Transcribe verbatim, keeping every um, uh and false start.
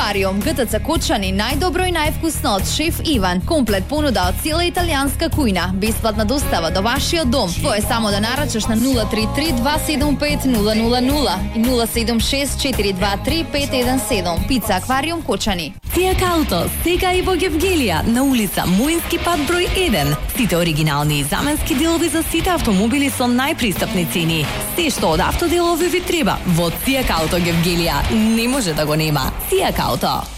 Аквариум, ГТЦ Кочани, најдобро и највкусно од шеф Иван. Комплет понуда од цела италијанска кујна. Бесплатна достава до вашиот дом. Твое само да нарачаш на нула три три два седум пет нула нула нула и нула седум шест четири два три пет еден седум. Пица Аквариум Кочани. Цијак Ауто, сега и во Гевгелија, на улица Муински пат број еден. Сите оригинални и заменски делови за сите автомобили со најпристапни цени. Се што од автоделови ви треба во Цијак Ауто Гевгелија не може да го нема. Цијак Ауто.